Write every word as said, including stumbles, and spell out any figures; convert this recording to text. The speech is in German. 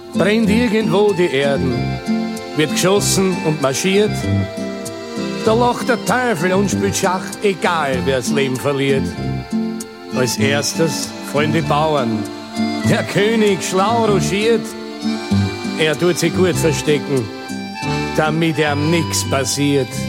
Brennt irgendwo die Erden, wird geschossen und marschiert. Da lacht der Teufel und spielt Schach, egal wer's Leben verliert. Als erstes fallen die Bauern, der König schlau rogiert. Er tut sich gut verstecken, damit ihm nix passiert.